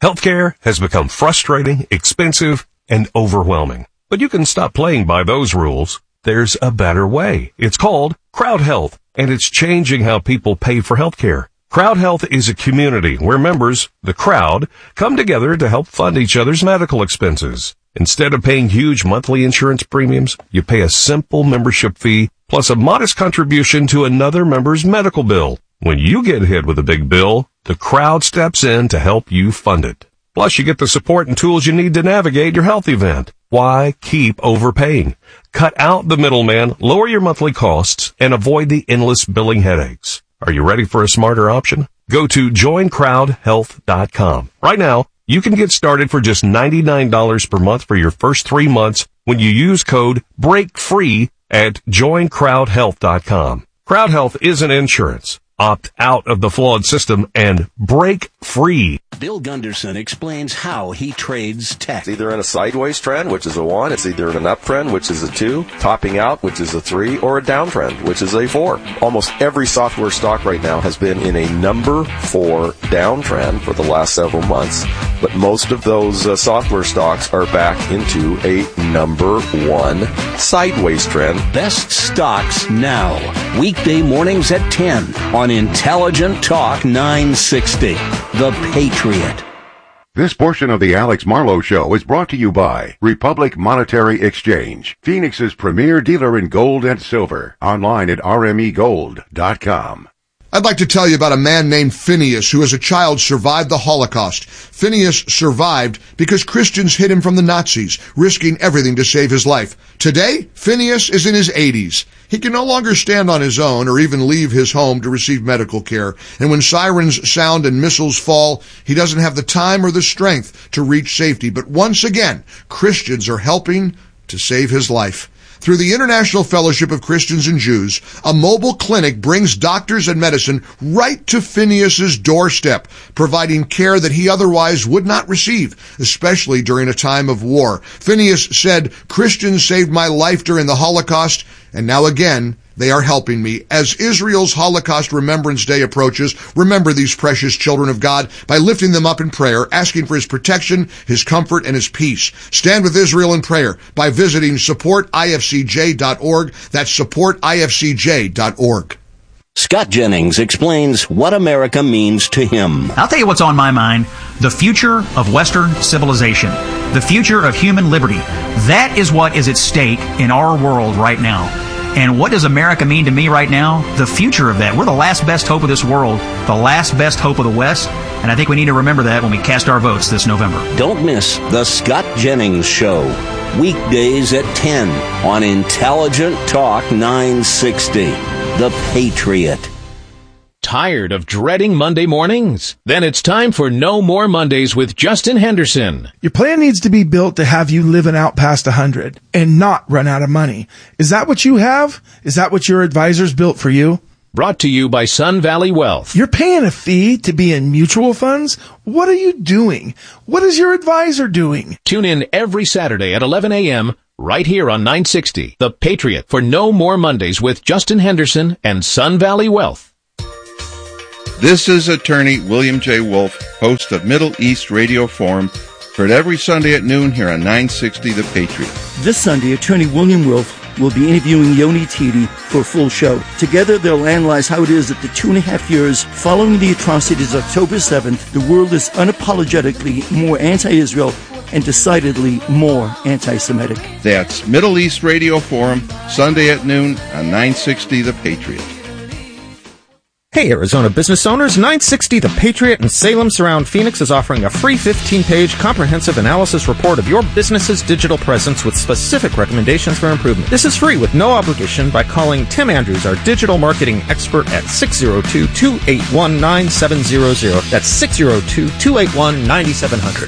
Healthcare has become frustrating, expensive, and overwhelming. But you can stop playing by those rules. There's a better way. It's called Crowd Health, and it's changing how people pay for healthcare. Crowd Health is a community where members, the crowd, come together to help fund each other's medical expenses. Instead of paying huge monthly insurance premiums, you pay a simple membership fee plus a modest contribution to another member's medical bill. When you get hit with a big bill, the crowd steps in to help you fund it. Plus, you get the support and tools you need to navigate your health event. Why keep overpaying? Cut out the middleman, lower your monthly costs, and avoid the endless billing headaches. Are you ready for a smarter option? Go to joincrowdhealth.com. Right now, you can get started for just $99 per month for your first 3 months when you use code BREAKFREE at joincrowdhealth.com. Crowd Health isn't insurance. Opt out of the flawed system and break free. Bill Gunderson explains how he trades tech. It's either in a sideways trend, which is a 1. It's either in an uptrend, which is a 2, topping out, which is a 3, or a downtrend, which is a 4. Almost every software stock right now has been in a number 4 downtrend for the last several months, but most of those software stocks are back into a number 1 sideways trend. Best stocks now. Weekday mornings at 10 on Intelligent Talk 960. The Patriot. This portion of the Alex Marlowe Show is brought to you by Republic Monetary Exchange, Phoenix's premier dealer in gold and silver. Online at rmegold.com. I'd like to tell you about a man named Phineas who as a child survived the Holocaust. Phineas survived because Christians hid him from the Nazis, risking everything to save his life. Today, Phineas is in his 80s. He can no longer stand on his own or even leave his home to receive medical care. And when sirens sound and missiles fall, he doesn't have the time or the strength to reach safety. But once again, Christians are helping to save his life. Through the International Fellowship of Christians and Jews, a mobile clinic brings doctors and medicine right to Phineas's doorstep, providing care that he otherwise would not receive, especially during a time of war. Phineas said, "Christians saved my life during the Holocaust, and now again, they are helping me." As Israel's Holocaust Remembrance Day approaches, remember these precious children of God by lifting them up in prayer, asking for his protection, his comfort, and his peace. Stand with Israel in prayer by visiting supportifcj.org. That's supportifcj.org. Scott Jennings explains what America means to him. I'll tell you what's on my mind. The future of Western civilization. The future of human liberty. That is what is at stake in our world right now. And what does America mean to me right now? The future of that. We're the last best hope of this world, the last best hope of the West, and I think we need to remember that when we cast our votes this November. Don't miss The Scott Jennings Show, weekdays at 10 on Intelligent Talk 960. The Patriot. Tired of dreading Monday mornings? Then it's time for No More Mondays with Justin Henderson. Your plan needs to be built to have you living out past 100 and not run out of money. Is that what you have? Is that what your advisors built for you? Brought to you by Sun Valley Wealth. You're paying a fee to be in mutual funds? What are you doing? What is your advisor doing? Tune in every Saturday at 11 a.m. right here on 960, The Patriot, for No More Mondays with Justin Henderson and Sun Valley Wealth. This is attorney William J. Wolf, host of Middle East Radio Forum, heard every Sunday at noon here on 960 The Patriot. This Sunday, attorney William Wolf will be interviewing Yoni Titi for a full show. Together, they'll analyze how it is that the 2.5 years following the atrocities of October 7th, the world is unapologetically more anti-Israel and decidedly more anti-Semitic. That's Middle East Radio Forum, Sunday at noon on 960 The Patriot. Hey, Arizona business owners, 960 The Patriot and Salem Surround Phoenix is offering a free 15-page comprehensive analysis report of your business's digital presence with specific recommendations for improvement. This is free with no obligation by calling Tim Andrews, our digital marketing expert, at 602-281-9700. That's 602-281-9700.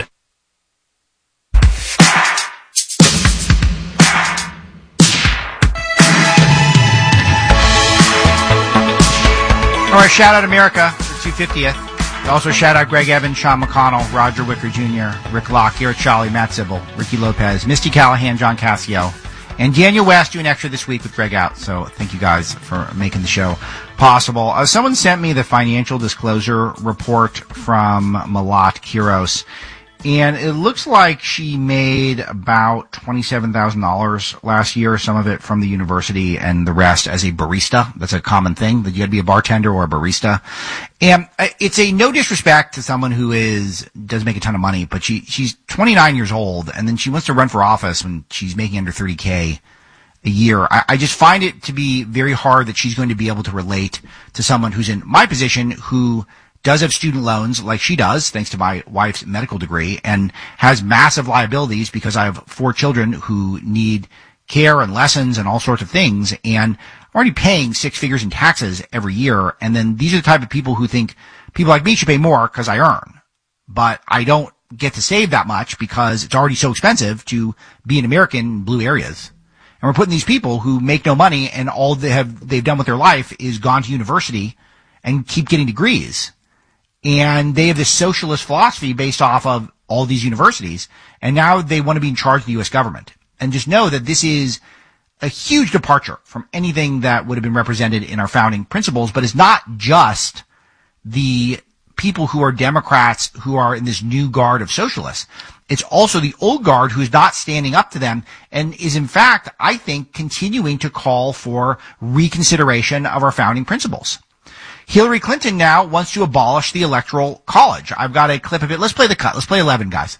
All right, shout out America for 250th. Also shout out Greg Evans, Sean McConnell, Roger Wicker Jr., Rick Locke, Garrett Charlie, Matt Sibyl, Ricky Lopez, Misty Callahan, John Cassio, And Daniel West doing extra this week with Greg out. So thank you guys for making the show possible. Someone sent me the financial disclosure report from Malat Kiros. And it looks like she made about $27,000 last year, some of it from the university and the rest as a barista. That's a common thing, that you had to be a bartender or a barista. And it's a no disrespect to someone who does make a ton of money, but she's 29 years old, and then she wants to run for office when she's making under $30K a year. I just find it to be very hard that she's going to be able to relate to someone who's in my position, who does have student loans like she does, thanks to my wife's medical degree, and has massive liabilities because I have 4 children who need care and lessons and all sorts of things, and I'm already paying 6 figures in taxes every year. And then these are the type of people who think people like me should pay more because I earn, but I don't get to save that much because it's already so expensive to be an American in blue areas. And we're putting these people who make no money, and all they've done with their life is gone to university and keep getting degrees. And they have this socialist philosophy based off of all these universities, and now they want to be in charge of the U.S. government. And just know that this is a huge departure from anything that would have been represented in our founding principles. But it's not just the people who are Democrats who are in this new guard of socialists. It's also the old guard who's not standing up to them and is, in fact, I think, continuing to call for reconsideration of our founding principles. Hillary Clinton now wants to abolish the Electoral College. I've got a clip of it. Let's play the cut. Let's play 11, guys.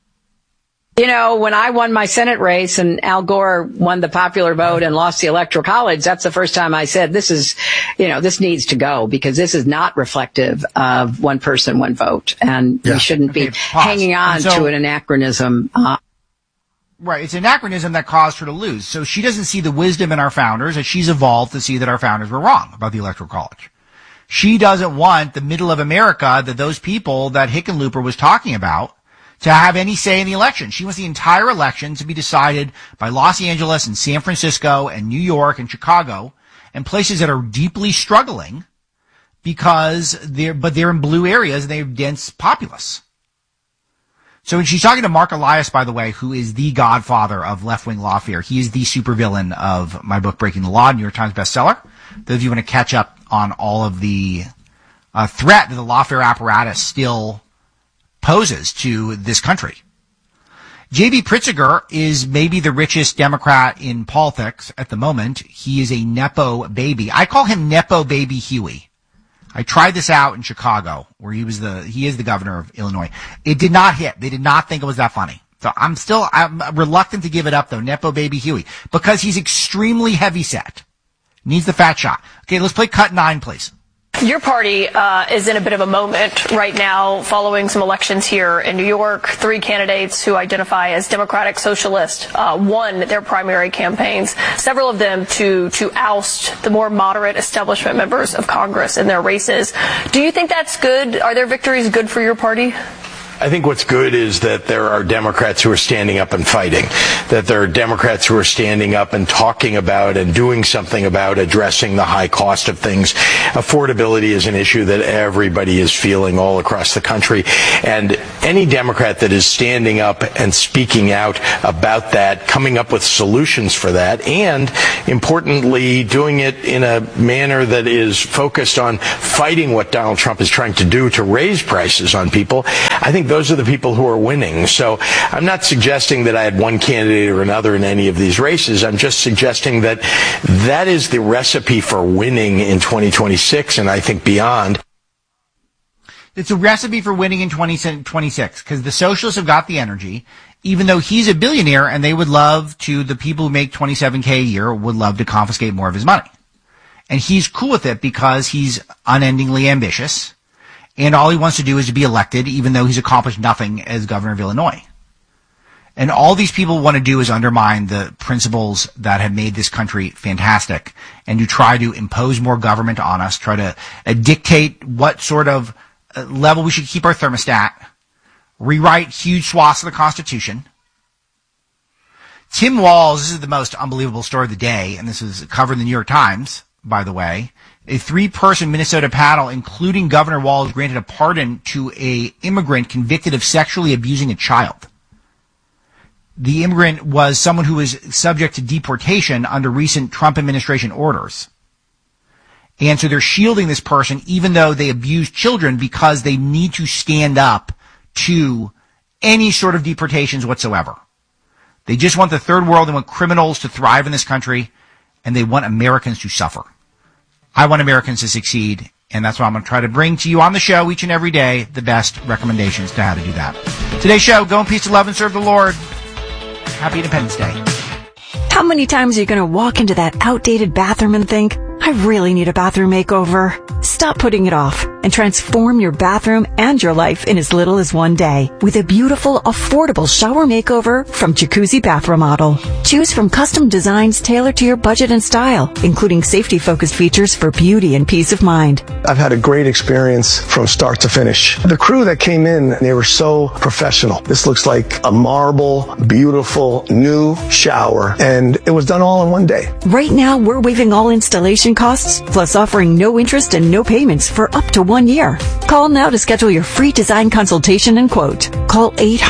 You know, when I won my Senate race and Al Gore won the popular vote and lost the Electoral College, that's the first time I said, this needs to go, because this is not reflective of one person, one vote. And we shouldn't be hanging on to an anachronism. Right. It's an anachronism that caused her to lose. So she doesn't see the wisdom in our founders, as she's evolved to see that our founders were wrong about the Electoral College. She doesn't want the middle of America, that those people that Hickenlooper was talking about, to have any say in the election. She wants the entire election to be decided by Los Angeles and San Francisco and New York and Chicago and places that are deeply struggling because they're in blue areas and they have dense populace. So when she's talking to Mark Elias, by the way, who is the godfather of left-wing lawfare, he is the supervillain of my book, Breaking the Law, New York Times bestseller. Those of you want to catch up on all of the threat that the lawfare apparatus still poses to this country. J.B. Pritzker is maybe the richest Democrat in politics at the moment. He is a Nepo baby. I call him Nepo baby Huey. I tried this out in Chicago, where he is the governor of Illinois. It did not hit. They did not think it was that funny. So I'm reluctant to give it up, though, Nepo baby Huey, because he's extremely heavy set. Needs the fat shot. Okay, let's play cut 9, please. Your party is in a bit of a moment right now following some elections here in New York. 3 candidates who identify as Democratic Socialist won their primary campaigns, several of them to oust the more moderate establishment members of Congress in their races. Do you think that's good? Are their victories good for your party? I think what's good is that there are Democrats who are standing up and fighting, that there are Democrats who are standing up and talking about and doing something about addressing the high cost of things. Affordability is an issue that everybody is feeling all across the country. And any Democrat that is standing up and speaking out about that, coming up with solutions for that, and importantly, doing it in a manner that is focused on fighting what Donald Trump is trying to do to raise prices on people, I think those are the people who are winning. So I'm not suggesting that I had one candidate or another in any of these races. I'm just suggesting that that is the recipe for winning in 2026 and I think beyond. It's a recipe for winning in 2026 because the socialists have got the energy, even though he's a billionaire and they would love to, the people who make $27K a year would love to confiscate more of his money. And he's cool with it because he's unendingly ambitious. And all he wants to do is to be elected, even though he's accomplished nothing as governor of Illinois. And all these people want to do is undermine the principles that have made this country fantastic and to try to impose more government on us, try to dictate what sort of level we should keep our thermostat, rewrite huge swaths of the Constitution. Tim Walz, this is the most unbelievable story of the day, and this is covered in the New York Times, by the way. A 3-person Minnesota panel, including Governor Walz, granted a pardon to an immigrant convicted of sexually abusing a child. the immigrant was someone who was subject to deportation under recent Trump administration orders. And so they're shielding this person even though they abuse children because they need to stand up to any sort of deportations whatsoever. They just want the third world and want criminals to thrive in this country, and they want Americans to suffer. I want Americans to succeed, and that's why I'm going to try to bring to you on the show each and every day the best recommendations to how to do that. Today's show, go in peace, to love, and serve the Lord. Happy Independence Day. How many times are you going to walk into that outdated bathroom and think, I really need a bathroom makeover? Stop putting it off and transform your bathroom and your life in as little as one day with a beautiful, affordable shower makeover from Jacuzzi Bath Remodel. Choose from custom designs tailored to your budget and style, including safety-focused features for beauty and peace of mind. I've had a great experience from start to finish. The crew that came in, they were so professional. This looks like a marble, beautiful, new shower, and it was done all in one day. Right now, we're waiving all installation costs, plus offering no interest and no payments for up to 1 year. Call now to schedule your free design consultation and quote. Call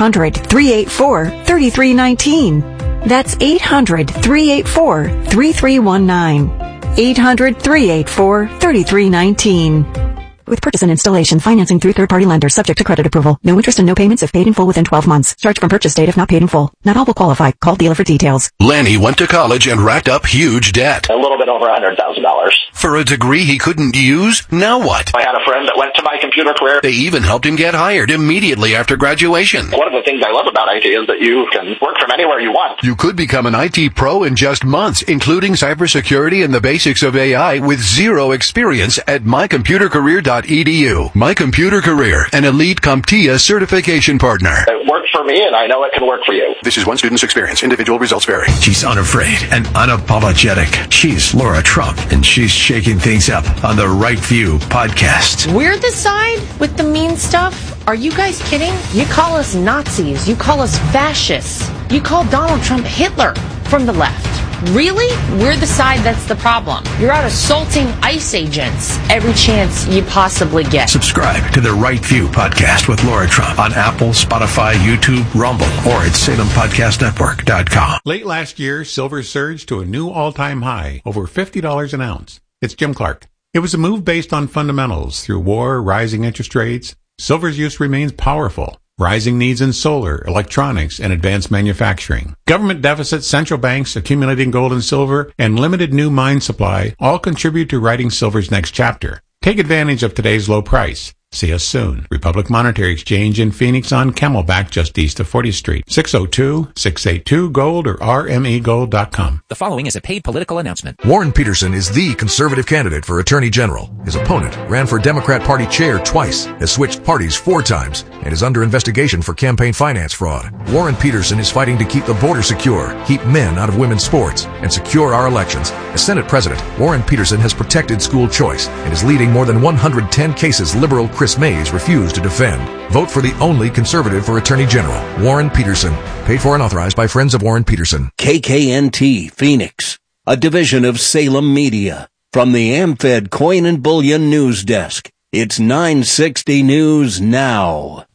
800-384-3319. That's 800-384-3319. 800-384-3319. With purchase and installation, financing through third-party lenders, subject to credit approval. No interest and no payments if paid in full within 12 months. Charge from purchase date if not paid in full. Not all will qualify. Call dealer for details. Lanny went to college and racked up huge debt. A little bit over $100,000. For a degree he couldn't use? Now what? I had a friend that went to My Computer Career. They even helped him get hired immediately after graduation. One of the things I love about IT is that you can work from anywhere you want. You could become an IT pro in just months, including cybersecurity and the basics of AI with zero experience at mycomputercareer.edu. My Computer Career, an elite CompTIA certification partner. It worked for me, and I know it can work for you. This is one student's experience. Individual results vary. She's unafraid and unapologetic. She's Laura Trump, and she's shaking things up on the Right View podcast. We're the side with the mean stuff? Are you guys kidding? You call us Nazis. You call us fascists. You call Donald Trump Hitler from the left. Really? We're the side that's the problem. You're out assaulting ICE agents every chance you possibly get. Subscribe to the Right View podcast with Laura Trump on Apple, Spotify, YouTube, Rumble, or at SalemPodcastNetwork.com. Late last year, silver surged to a new all-time high, over $50 an ounce. It's Jim Clark. It was a move based on fundamentals. Through war, rising interest rates, silver's use remains powerful. Rising needs in solar, electronics, and advanced manufacturing. Government deficits, central banks accumulating gold and silver, and limited new mine supply all contribute to writing silver's next chapter. Take advantage of today's low price. See us soon. Republic Monetary Exchange in Phoenix on Camelback just east of 40th Street. 602-682-GOLD or rmegold.com. The following is a paid political announcement. Warren Peterson is the conservative candidate for Attorney General. His opponent ran for Democrat Party chair twice, has switched parties 4 times, and is under investigation for campaign finance fraud. Warren Peterson is fighting to keep the border secure, keep men out of women's sports, and secure our elections. As Senate President, Warren Peterson has protected school choice and is leading more than 110 cases liberal Chris Mays refused to defend. Vote for the only conservative for Attorney General, Warren Peterson. Paid for and authorized by Friends of Warren Peterson. KKNT Phoenix, a division of Salem Media. From the AmFed Coin and Bullion News Desk, it's 960 News Now.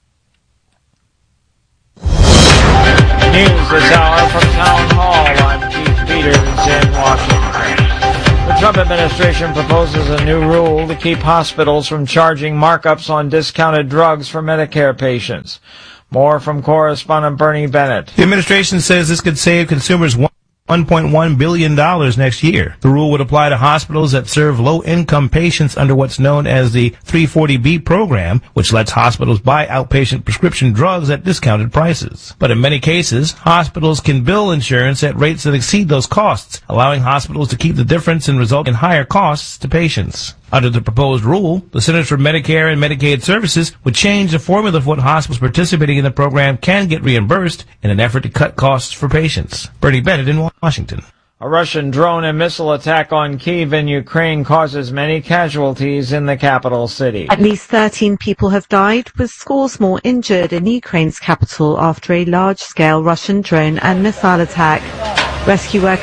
News this hour from Town Hall. I'm Keith Peters in Washington. The Trump administration proposes a new rule to keep hospitals from charging markups on discounted drugs for Medicare patients. More from correspondent Bernie Bennett. The administration says this could save consumers $1.1 billion next year. The rule would apply to hospitals that serve low-income patients under what's known as the 340B program, which lets hospitals buy outpatient prescription drugs at discounted prices. But in many cases, hospitals can bill insurance at rates that exceed those costs, allowing hospitals to keep the difference and result in higher costs to patients. Under the proposed rule, the Centers for Medicare and Medicaid Services would change the formula for what hospitals participating in the program can get reimbursed in an effort to cut costs for patients. Bernie Bennett in Washington. A Russian drone and missile attack on Kyiv in Ukraine causes many casualties in the capital city. At least 13 people have died, with scores more injured in Ukraine's capital after a large-scale Russian drone and missile attack. Rescue workers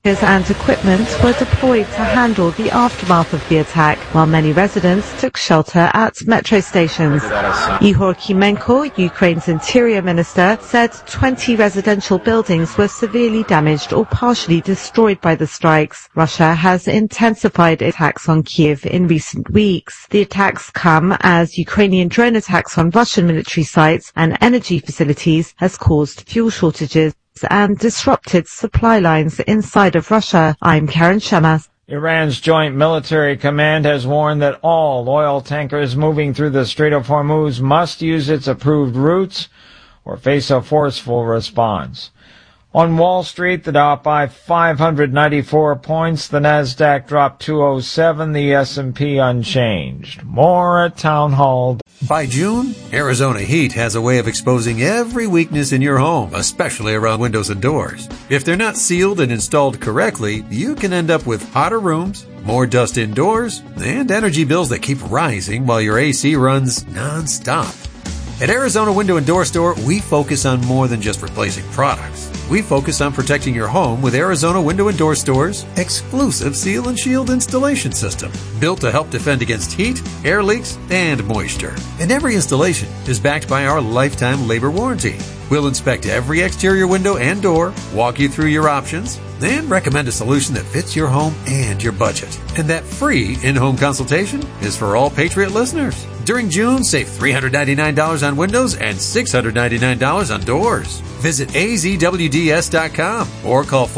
and equipment were deployed to handle the aftermath of the attack, while many residents took shelter at metro stations. Ihor Kimenko, Ukraine's interior minister, said 20 residential buildings were severely damaged or partially destroyed by the strikes. Russia has intensified attacks on Kiev in recent weeks. The attacks come as Ukrainian drone attacks on Russian military sites and energy facilities has caused fuel shortages and disrupted supply lines inside of Russia. I'm Karen Shemas. Iran's Joint Military Command has warned that all oil tankers moving through the Strait of Hormuz must use its approved routes or face a forceful response. On Wall Street, the Dow by 594 points, the Nasdaq dropped 207, the S&P unchanged. More at Town Hall. By June, Arizona Heat has a way of exposing every weakness in your home, especially around windows and doors. If they're not sealed and installed correctly, you can end up with hotter rooms, more dust indoors, and energy bills that keep rising while your AC runs non-stop. At Arizona Window and Door Store, we focus on more than just replacing products. We focus on protecting your home with Arizona Window and Door Store's exclusive Seal and Shield installation system, built to help defend against heat, air leaks, and moisture. And every installation is backed by our lifetime labor warranty. We'll inspect every exterior window and door, walk you through your options, and recommend a solution that fits your home and your budget. And that free in-home consultation is for all Patriot listeners. During June, save $399 on windows and $699 on doors. Visit azwds.com or call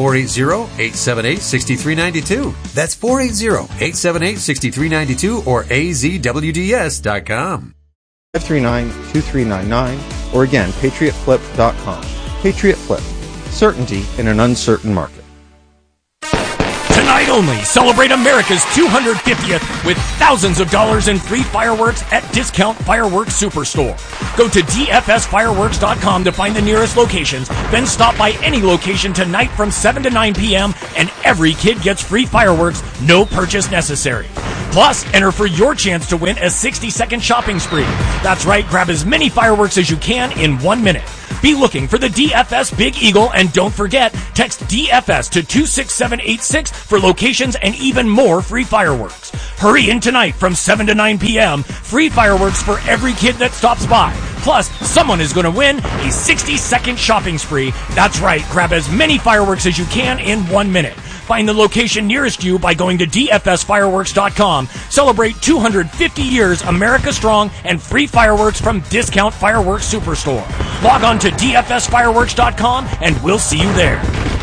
480-878-6392. That's 480-878-6392 or azwds.com. 539-2399 or again, patriotflip.com. Patriot Flip. Certainty in an uncertain market. Tonight only, celebrate America's 250th with thousands of dollars in free fireworks at Discount Fireworks Superstore. Go to dfsfireworks.com to find the nearest locations, then stop by any location tonight from 7 to 9 p.m. and every kid gets free fireworks, no purchase necessary. Plus, enter for your chance to win a 60-second shopping spree. That's right, grab as many fireworks as you can in 1 minute. Be looking for the DFS Big Eagle, and don't forget, text DFS to 26786 for locations and even more free fireworks. Hurry in tonight from 7 to 9 p.m. Free fireworks for every kid that stops by. Plus, someone is going to win a 60-second shopping spree. That's right, grab as many fireworks as you can in 1 minute. Find the location nearest you by going to dfsfireworks.com. Celebrate 250 years America Strong and free fireworks from Discount Fireworks Superstore. Log on to dfsfireworks.com and we'll see you there.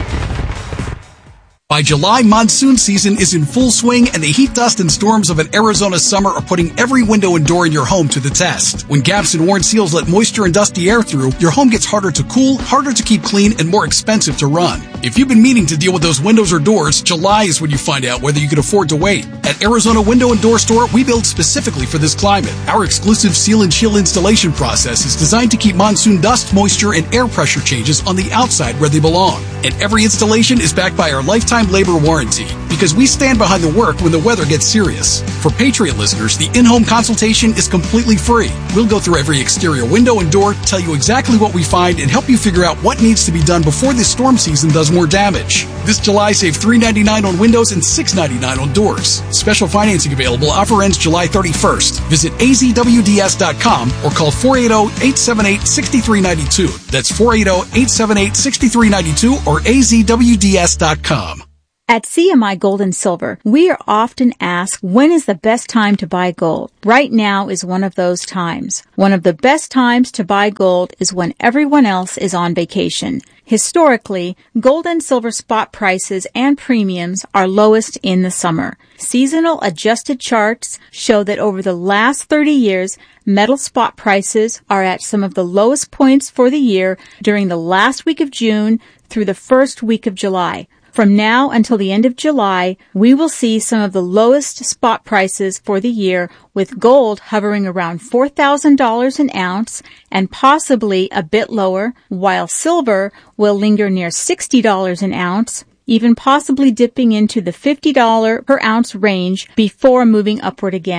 By July, monsoon season is in full swing, and the heat, dust, and storms of an Arizona summer are putting every window and door in your home to the test. When gaps and worn seals let moisture and dusty air through, your home gets harder to cool, harder to keep clean, and more expensive to run. If you've been meaning to deal with those windows or doors, July is when you find out whether you can afford to wait. At Arizona Window and Door Store, we build specifically for this climate. Our exclusive Seal and Chill installation process is designed to keep monsoon dust, moisture, and air pressure changes on the outside where they belong. And every installation is backed by our lifetime labor warranty, because we stand behind the work when the weather gets serious. For Patriot listeners, the in-home consultation is completely free. We'll go through every exterior window and door, tell you exactly what we find, and help you figure out what needs to be done before this storm season does more damage. This July, save $399 on windows and $699 on doors. Special financing available. Offer ends July 31st. Visit azwds.com or call 480-878-6392. That's 480-878-6392 or azwds.com. At CMI Gold and Silver, we are often asked, when is the best time to buy gold? Right now is one of those times. One of the best times to buy gold is when everyone else is on vacation. Historically, gold and silver spot prices and premiums are lowest in the summer. Seasonal adjusted charts show that over the last 30 years, metal spot prices are at some of the lowest points for the year during the last week of June through the first week of July. From now until the end of July, we will see some of the lowest spot prices for the year, with gold hovering around $4,000 an ounce and possibly a bit lower, while silver will linger near $60 an ounce, even possibly dipping into the $50 per ounce range before moving upward again.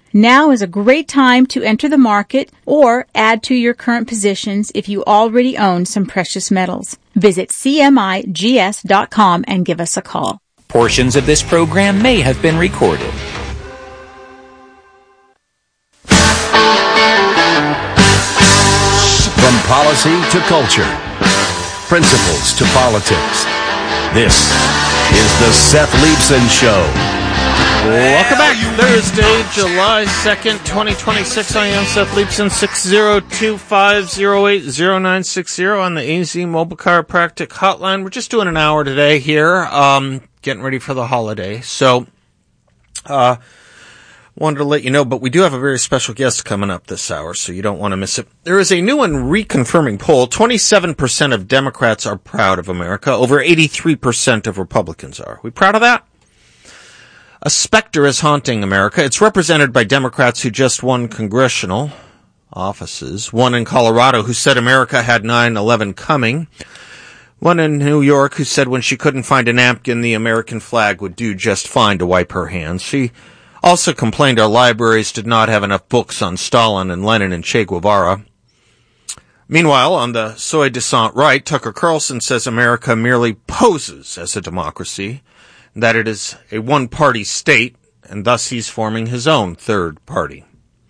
Now is a great time to enter the market or add to your current positions if you already own some precious metals. Visit CMIGS.com and give us a call. Portions of this program may have been recorded. From policy to culture, principles to politics, this is the Seth Leibsohn Show. Welcome back. Thursday, July 2nd, 2026. I am Seth Leibsohn, 602-508-0960 on the AZ Mobile Chiropractic Hotline. We're just doing an hour today here, getting ready for the holiday. So, wanted to let you know, but we do have a very special guest coming up this hour, so you don't want to miss it. There is a new and reconfirming poll. 27% of Democrats are proud of America. Over 83% of Republicans are. We proud of that? A specter is haunting America. It's represented by Democrats who just won congressional offices. One in Colorado who said America had 9/11 coming. One in New York who said when she couldn't find a napkin, the American flag would do just fine to wipe her hands. She also complained our libraries did not have enough books on Stalin and Lenin and Che Guevara. Meanwhile, on the soi disant right, Tucker Carlson says America merely poses as a democracy, that it is a one-party state, and thus he's forming his own third party.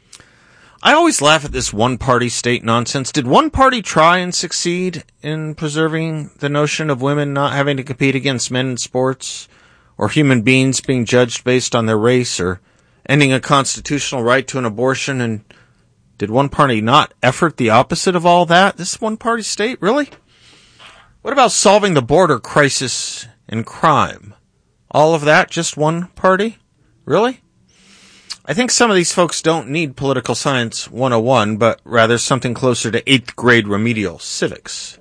I always laugh at this one-party state nonsense. Did one party try and succeed in preserving the notion of women not having to compete against men in sports, or human beings being judged based on their race, or ending a constitutional right to an abortion? And did one party not effort the opposite of all that? This one-party state, really? What about solving the border crisis and crime? All of that, just one party? Really? I think some of these folks don't need political science 101, but rather something closer to 8th grade remedial civics.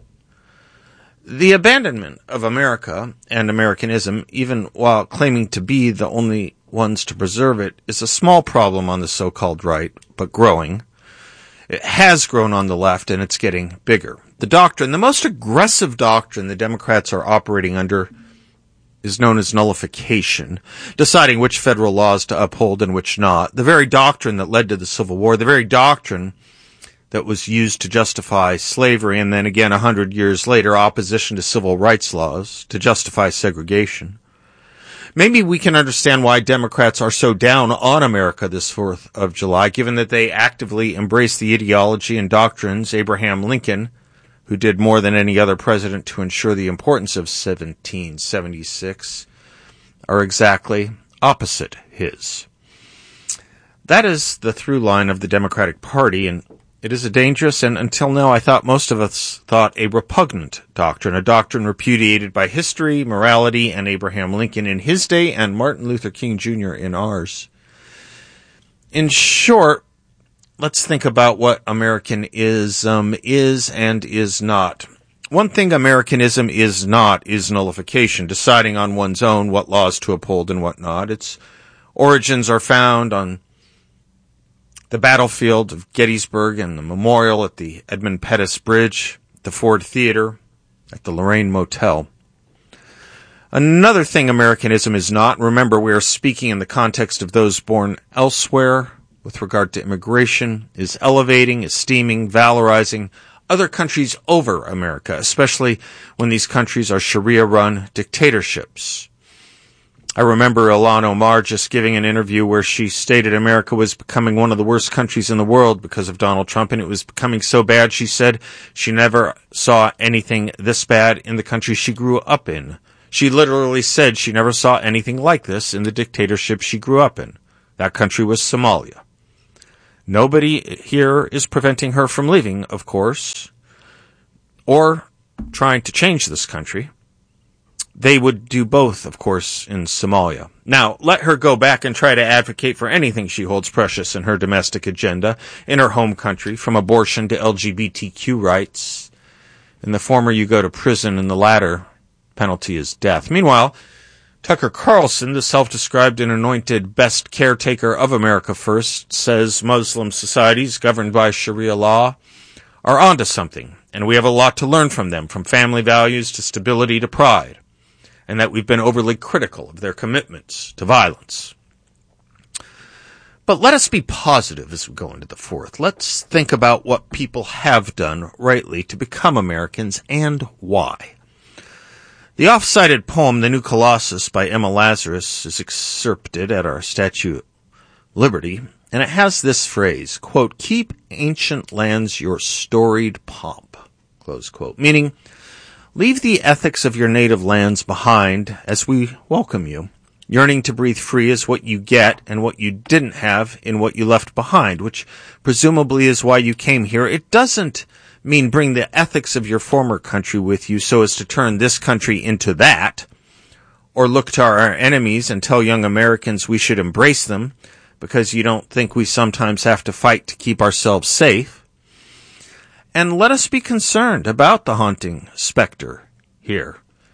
The abandonment of America and Americanism, even while claiming to be the only ones to preserve it, is a small problem on the so-called right, but growing. It has grown on the left, and it's getting bigger. The doctrine, the most aggressive doctrine the Democrats are operating under, is known as nullification, deciding which federal laws to uphold and which not. The very doctrine that led to the Civil War, the very doctrine that was used to justify slavery, and then again 100 years later, opposition to civil rights laws to justify segregation. Maybe we can understand why Democrats are so down on America this 4th of July, given that they actively embrace the ideology and doctrines Abraham Lincoln, who did more than any other president to ensure the importance of 1776, are exactly opposite his. That is the through line of the Democratic Party, and it is a dangerous and, until now, I thought most of us thought a repugnant doctrine, a doctrine repudiated by history, morality, and Abraham Lincoln in his day and Martin Luther King Jr. in ours. In short, let's think about what Americanism is and is not. One thing Americanism is not is nullification, deciding on one's own what laws to uphold and what not. Its origins are found on the battlefield of Gettysburg and the memorial at the Edmund Pettus Bridge, the Ford Theater, at the Lorraine Motel. Another thing Americanism is not, remember we are speaking in the context of those born elsewhere, with regard to immigration, is elevating, esteeming, valorizing other countries over America, especially when these countries are Sharia-run dictatorships. I remember Ilhan Omar just giving an interview where she stated America was becoming one of the worst countries in the world because of Donald Trump, and it was becoming so bad, she said, she never saw anything this bad in the country she grew up in. She literally said she never saw anything like this in the dictatorship she grew up in. That country was Somalia. Nobody here is preventing her from leaving, of course, or trying to change this country. They would do both, of course, in Somalia. Now, let her go back and try to advocate for anything she holds precious in her domestic agenda in her home country, from abortion to LGBTQ rights. In the former, you go to prison. In the latter, penalty is death. Meanwhile, Tucker Carlson, the self-described and anointed best caretaker of America First, says Muslim societies governed by Sharia law are onto something, and we have a lot to learn from them, from family values to stability to pride, and that we've been overly critical of their commitments to violence. But let us be positive as we go into the fourth. Let's think about what people have done rightly to become Americans and why. The oft-cited poem, The New Colossus by Emma Lazarus, is excerpted at our Statue of Liberty, and it has this phrase, quote, "Keep ancient lands your storied pomp," close quote, meaning leave the ethics of your native lands behind as we welcome you. Yearning to breathe free is what you get and what you didn't have in what you left behind, which presumably is why you came here. It doesn't mean bring the ethics of your former country with you so as to turn this country into that, or look to our enemies and tell young Americans we should embrace them because you don't think we sometimes have to fight to keep ourselves safe. And let us be concerned about the haunting specter here.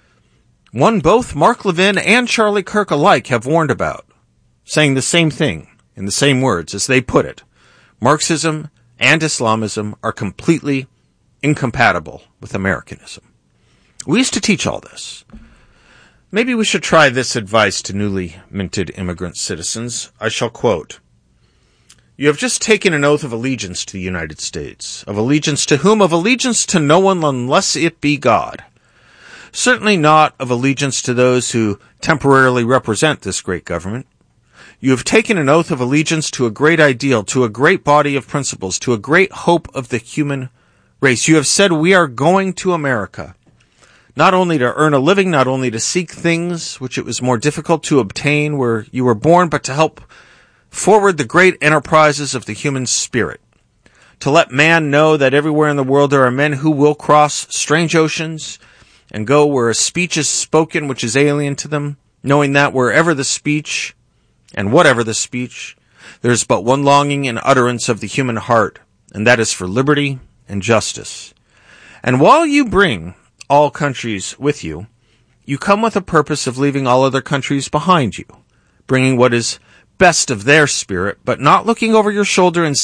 One both Mark Levin and Charlie Kirk alike have warned about, saying the same thing in the same words as they put it. Marxism and Islamism are completely incompatible with Americanism. We used to teach all this. Maybe we should try this advice to newly minted immigrant citizens. I shall quote, "You have just taken an oath of allegiance to the United States. Of allegiance to whom? Of allegiance to no one unless it be God. Certainly not of allegiance to those who temporarily represent this great government. You have taken an oath of allegiance to a great ideal, to a great body of principles, to a great hope of the human race. You have said we are going to America, not only to earn a living, not only to seek things which it was more difficult to obtain where you were born, but to help forward the great enterprises of the human spirit. To let man know that everywhere in the world there are men who will cross strange oceans and go where a speech is spoken which is alien to them, knowing that wherever the speech and whatever the speech, there is but one longing and utterance of the human heart, and that is for liberty and justice. And while you bring all countries with you, you come with a purpose of leaving all other countries behind you, bringing what is best of their spirit, but not looking over your shoulder and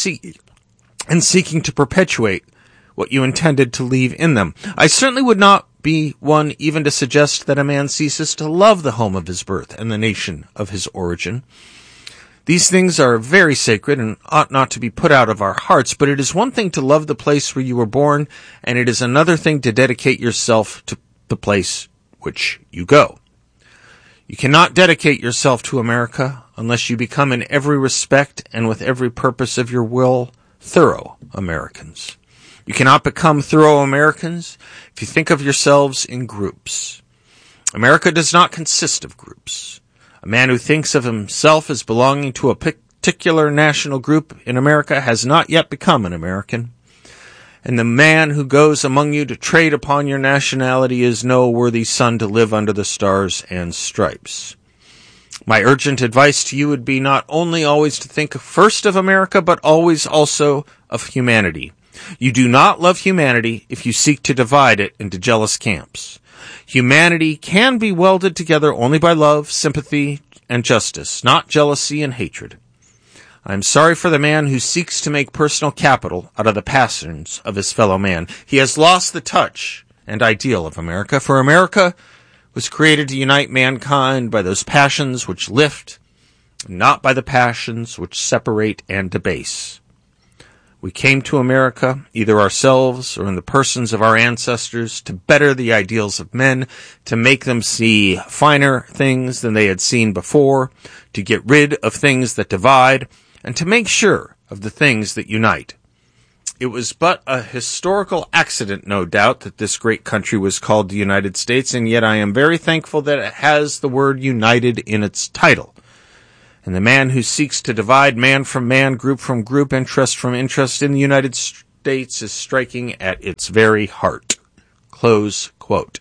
seeking to perpetuate what you intended to leave in them. I certainly would not be one even to suggest that a man ceases to love the home of his birth and the nation of his origin. These things are very sacred and ought not to be put out of our hearts, but it is one thing to love the place where you were born, and it is another thing to dedicate yourself to the place which you go. You cannot dedicate yourself to America unless you become in every respect and with every purpose of your will thorough Americans. You cannot become thorough Americans if you think of yourselves in groups. America does not consist of groups. A man who thinks of himself as belonging to a particular national group in America has not yet become an American. And the man who goes among you to trade upon your nationality is no worthy son to live under the stars and stripes. My urgent advice to you would be not only always to think first of America, but always also of humanity. You do not love humanity if you seek to divide it into jealous camps. Humanity can be welded together only by love, sympathy, and justice, not jealousy and hatred. I am sorry for the man who seeks to make personal capital out of the passions of his fellow man. He has lost the touch and ideal of America, for America was created to unite mankind by those passions which lift, not by the passions which separate and debase. We came to America, either ourselves or in the persons of our ancestors, to better the ideals of men, to make them see finer things than they had seen before, to get rid of things that divide, and to make sure of the things that unite. It was but a historical accident, no doubt, that this great country was called the United States, and yet I am very thankful that it has the word united in its title. And the man who seeks to divide man from man, group from group, interest from interest in the United States is striking at its very heart. Close quote.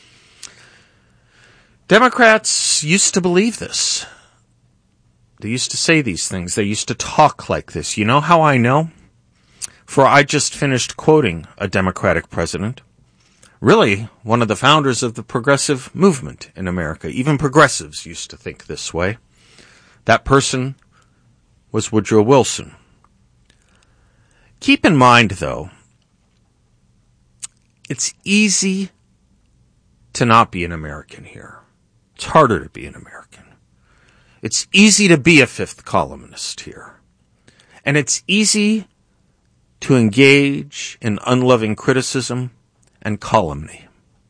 Democrats used to believe this. They used to say these things. They used to talk like this. You know how I know? For I just finished quoting a Democratic president. Really, one of the founders of the progressive movement in America. Even progressives used to think this way. That person was Woodrow Wilson. Keep in mind, though, it's easy to not be an American here. It's harder to be an American. It's easy to be a fifth columnist here. And it's easy to engage in unloving criticism and calumny.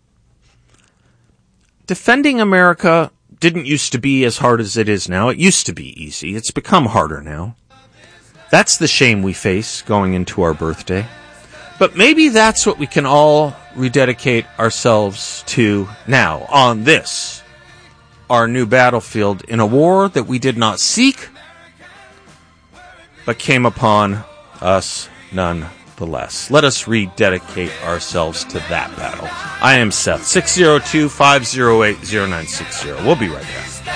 Defending America didn't used to be as hard as it is now. It used to be easy. It's become harder now. That's the shame we face going into our birthday. But maybe that's what we can all rededicate ourselves to now, on this, our new battlefield, in a war that we did not seek, but came upon us nonetheless. Let us rededicate ourselves to that battle. I am Seth, 602-508-0960. We'll be right back.